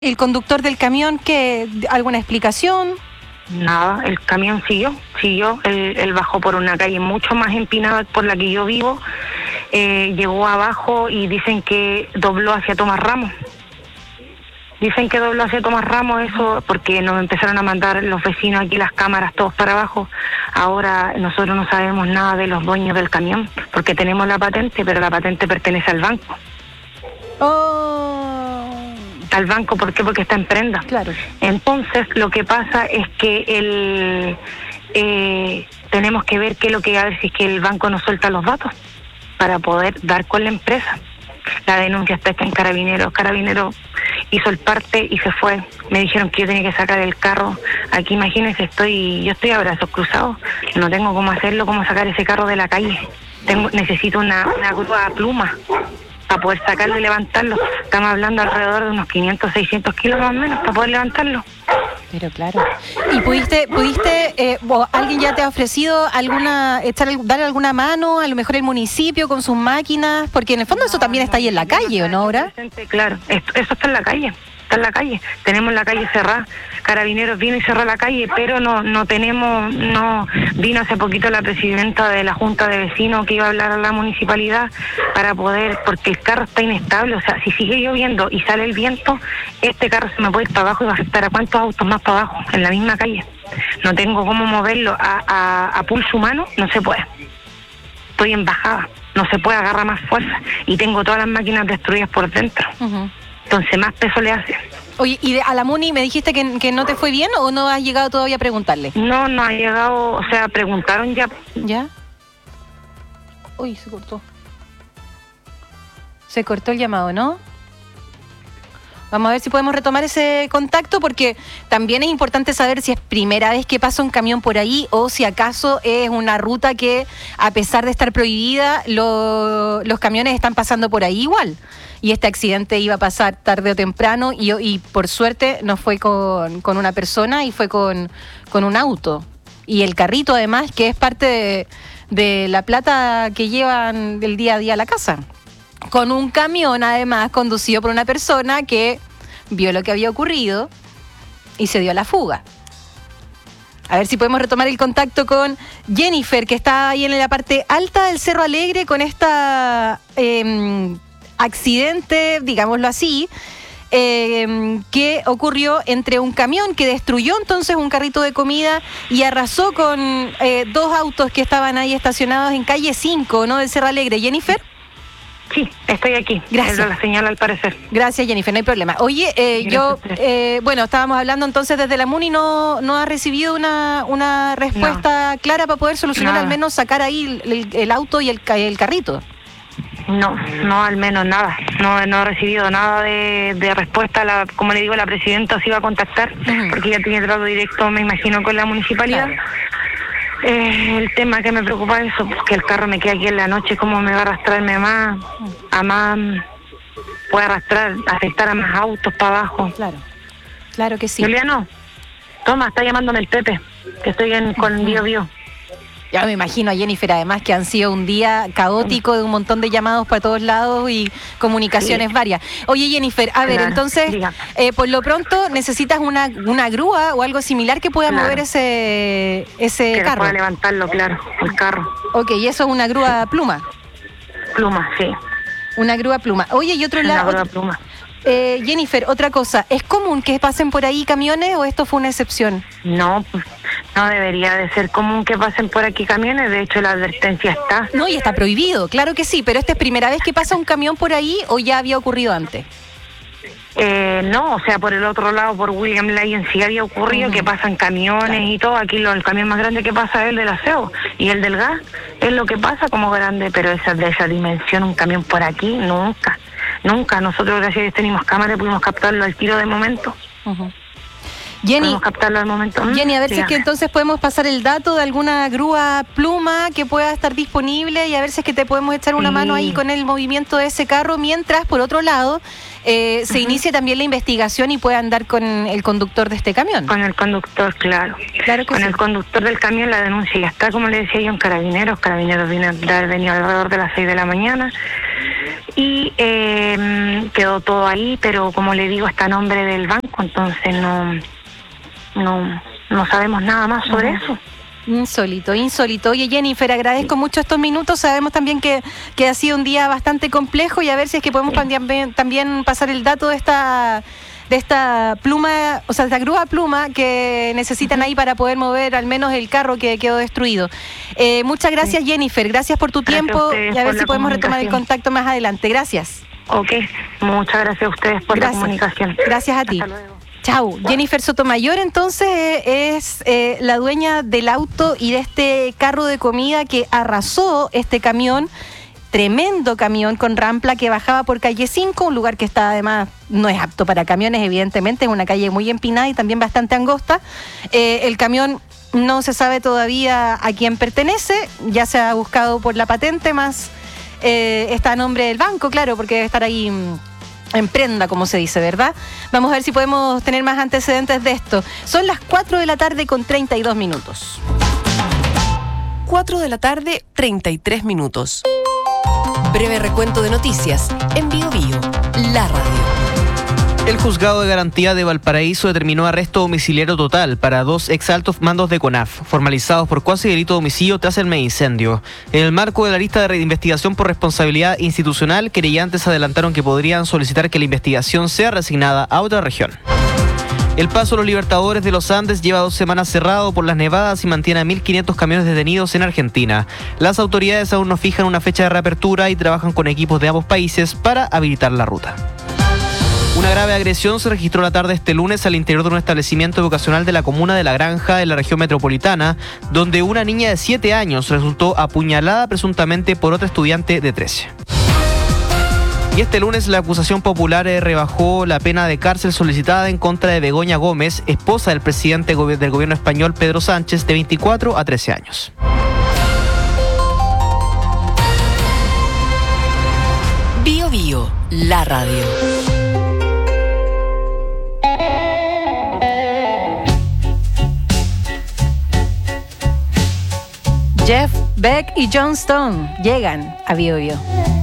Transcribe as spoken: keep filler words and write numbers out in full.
¿El conductor del camión, qué, alguna explicación? Nada, el camión siguió, siguió, él, él bajó por una calle mucho más empinada por la que yo vivo, eh, llegó abajo y dicen que dobló hacia Tomás Ramos. Dicen que dobló hacia Tomás Ramos, eso porque nos empezaron a mandar los vecinos aquí las cámaras todos para abajo. Ahora nosotros no sabemos nada de los dueños del camión, porque tenemos la patente, pero la patente pertenece al banco. Oh. Al banco, ¿por qué? Porque está en prenda. Claro. Entonces, lo que pasa es que el, eh, tenemos que ver qué es lo que, a ver si es que el banco nos suelta los datos para poder dar con la empresa. La denuncia está en Carabineros. Carabineros hizo el parte y se fue. Me dijeron que yo tenía que sacar el carro. Aquí, imagínense, estoy, yo estoy a brazos cruzados. No tengo cómo hacerlo, cómo sacar ese carro de la calle. Tengo, necesito una, una grúa a pluma para poder sacarlo y levantarlo. Estamos hablando alrededor de unos quinientos, seiscientos kilos más o menos para poder levantarlo. Pero claro. ¿Y pudiste, pudiste, eh, o alguien ya te ha ofrecido alguna, echar, darle alguna mano, a lo mejor el municipio con sus máquinas? Porque en el fondo no, eso también no, está ahí en la calle, ¿o no, ahora? Claro, esto, eso está en la calle. Está en la calle, tenemos la calle cerrada. Carabineros vino y cerró la calle, pero no no tenemos, no vino hace poquito la presidenta de la Junta de Vecinos que iba a hablar a la municipalidad para poder, porque el carro está inestable, o sea, si sigue lloviendo y sale el viento, este carro se me puede ir para abajo y va a afectar a cuántos autos más para abajo, en la misma calle. No tengo cómo moverlo a, a, a pulso humano, no se puede. Estoy en bajada, no se puede agarrar más fuerza y tengo todas las máquinas destruidas por dentro. Uh-huh. Entonces más peso le hace. Oye, ¿y de, a la Muni me dijiste que, que no te fue bien o no has llegado todavía a preguntarle? No, no ha llegado, o sea, preguntaron ya. ¿Ya? Uy, se cortó. Se cortó el llamado, ¿no? Vamos a ver si podemos retomar ese contacto, porque también es importante saber si es primera vez que pasa un camión por ahí o si acaso es una ruta que, a pesar de estar prohibida, lo, los camiones están pasando por ahí igual. Y este accidente iba a pasar tarde o temprano y, y por suerte no fue con, con una persona y fue con, con un auto. Y el carrito, además, que es parte de, de la plata que llevan del día a día a la casa. Con un camión, además, conducido por una persona que vio lo que había ocurrido y se dio a la fuga. A ver si podemos retomar el contacto con Jennifer, que está ahí en la parte alta del Cerro Alegre con esta eh, accidente, digámoslo así, eh, que ocurrió entre un camión que destruyó entonces un carrito de comida y arrasó con eh, dos autos que estaban ahí estacionados en calle cinco, ¿no?, del Cerro Alegre. Jennifer. Sí, estoy aquí. Gracias. Es la señal al parecer. Gracias, Jennifer, no hay problema. Oye, eh, yo, eh, bueno, estábamos hablando entonces desde la Muni, ¿no, no ha recibido una, una respuesta no. clara para poder solucionar, nada. Al menos sacar ahí el, el, el auto y el, el carrito? No, no, al menos nada. No, no he recibido nada de, de respuesta. La, como le digo, la presidenta se iba a contactar, uh-huh. porque ya tiene trato directo, me imagino, con la municipalidad. Claro. Eh, el tema que me preocupa es eso, que el carro me queda aquí en la noche, cómo me va a arrastrarme más, a más, puede arrastrar, afectar a más autos para abajo. Claro, claro que sí. Juliano, toma, está llamándome el Pepe, que estoy en, con uh-huh. Bio Bio. Ya me imagino a Jennifer, además, que han sido un día caótico de un montón de llamados para todos lados y comunicaciones sí. varias. Oye, Jennifer, a ver, claro. entonces, eh, por lo pronto, ¿necesitas una, una grúa o algo similar que pueda claro. mover ese, ese que carro? Que pueda levantarlo, claro, el carro. Ok, ¿y eso es una grúa pluma? Pluma, sí. Una grúa pluma. Oye, y otro lado... Una grúa pluma. Eh, Jennifer, otra cosa, ¿es común que pasen por ahí camiones o esto fue una excepción? No, pues no debería de ser común que pasen por aquí camiones, de hecho la advertencia está. No, y está prohibido, claro que sí, pero ¿esta es primera vez que pasa un camión por ahí o ya había ocurrido antes? Eh, no, o sea, por el otro lado, por William Lyon sí había ocurrido uh-huh. que pasan camiones claro. y todo. Aquí lo, el camión más grande que pasa es el del aseo y el del gas es lo que pasa como grande, pero esa, de esa dimensión, un camión por aquí, nunca. Nunca, nosotros gracias a Dios tenemos cámara y pudimos captarlo al tiro de momento. Uh-huh. Jenny, podemos captarlo al momento. Jenny, a ver Dígame. si es que entonces podemos pasar el dato de alguna grúa pluma que pueda estar disponible y a ver si es que te podemos echar una sí. mano ahí con el movimiento de ese carro, mientras, por otro lado, eh, se uh-huh. inicie también la investigación y pueda andar con el conductor de este camión. Con el conductor, claro. claro que con sí. el conductor del camión la denuncia ya está, como le decía yo, en Carabineros. Carabineros viene de haber venido alrededor de las seis de la mañana. y eh, quedó todo ahí, pero como le digo, está a nombre del banco, entonces no, no, no sabemos nada más sobre uh-huh. eso. Insólito, insólito. Oye, Jennifer, agradezco mucho estos minutos. Sabemos también que, que ha sido un día bastante complejo y a ver si es que podemos también, también pasar el dato de esta de esta pluma, o sea, de esta grúa pluma que necesitan uh-huh. ahí para poder mover al menos el carro que quedó destruido. Eh, muchas gracias, sí. Jennifer. Gracias por tu gracias tiempo y a ver si podemos retomar el contacto más adelante. Gracias. Ok, muchas gracias a ustedes por gracias. la comunicación. Gracias a ti. Hasta luego. Chau. Jennifer Sotomayor, entonces, es eh, la dueña del auto y de este carro de comida que arrasó este camión, tremendo camión con rampla que bajaba por calle cinco, un lugar que está además, no es apto para camiones, evidentemente, es una calle muy empinada y también bastante angosta. Eh, el camión no se sabe todavía a quién pertenece, ya se ha buscado por la patente, más eh, está a nombre del banco, claro, porque debe estar ahí en prenda, como se dice, ¿verdad? Vamos a ver si podemos tener más antecedentes de esto. Son las cuatro de la tarde con treinta y dos minutos. cuatro de la tarde, treinta y tres minutos. Breve recuento de noticias en Bio Bio, la radio. El juzgado de garantía de Valparaíso determinó arresto domiciliario total para dos exaltos mandos de CONAF, formalizados por cuasi delito de homicidio tras el megaincendio. En el marco de la lista de investigación por responsabilidad institucional, querellantes adelantaron que podrían solicitar que la investigación sea reasignada a otra región. El Paso de los Libertadores de los Andes lleva dos semanas cerrado por las nevadas y mantiene a mil quinientos camiones detenidos en Argentina. Las autoridades aún no fijan una fecha de reapertura y trabajan con equipos de ambos países para habilitar la ruta. Una grave agresión se registró la tarde este lunes al interior de un establecimiento educacional de la comuna de La Granja, en la región metropolitana, donde una niña de siete años resultó apuñalada presuntamente por otra estudiante de trece. Y este lunes la acusación popular rebajó la pena de cárcel solicitada en contra de Begoña Gómez, esposa del presidente del gobierno español Pedro Sánchez, de veinticuatro a trece años. Bio Bio, la radio. Jeff Beck y John Stone llegan a Bio Bio.